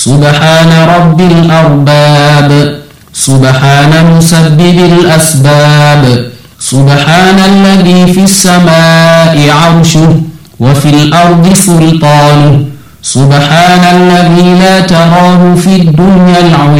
سبحان رب الأرباب سبحان مسبب الأسباب سبحان الذي في السماء عرشه وفي الأرض سلطانه سبحان الذي لا تراه في الدنيا العيون